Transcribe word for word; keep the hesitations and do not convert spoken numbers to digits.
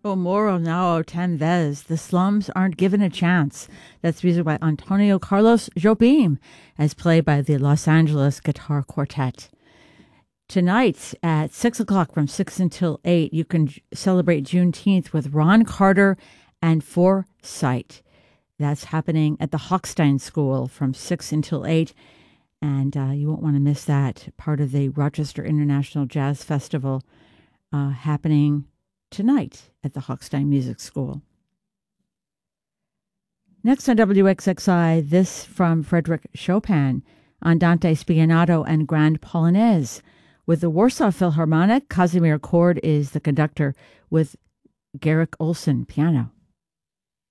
O moro now ten vez. The slums aren't given a chance. That's music by Antonio Carlos Jobim, as played by the Los Angeles Guitar Quartet. Tonight at six o'clock from six until eight, you can celebrate Juneteenth with Ron Carter and Foresight. That's happening at the Hochstein School from six until eight, and uh, you won't want to miss that. Part of the Rochester International Jazz Festival uh, happening tonight at the Hochstein Music School. Next on W X X I, this from Frédéric Chopin, Andante Spianato and Grand Polonaise. With the Warsaw Philharmonic, Kazimir Cord is the conductor with Garrick Olson piano.